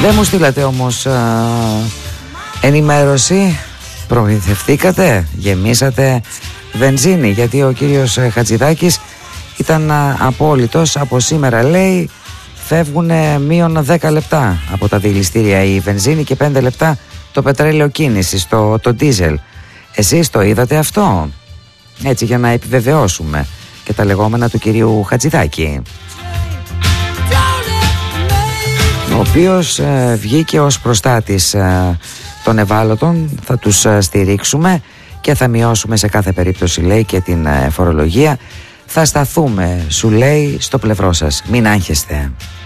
Δεν μου στείλατε όμως ενημέρωση. Προμηθευτήκατε, γεμίσατε βενζίνη? Γιατί ο κύριος Χατζηδάκης ήταν απόλυτος. Από σήμερα, λέει, φεύγουν μείον 10 λεπτά από τα δηληστήρια η βενζίνη και 5 λεπτά το πετρέλαιο κίνησης, το ντίζελ. Εσείς το είδατε αυτό? Έτσι, για να επιβεβαιώσουμε και τα λεγόμενα του κυρίου Χατζηδάκη, ο οποίος βγήκε ως προστάτης των ευάλωτων. Θα τους στηρίξουμε και θα μειώσουμε σε κάθε περίπτωση, λέει, και την φορολογία. Θα σταθούμε, σου λέει, στο πλευρό σας. Μην άγχεστε.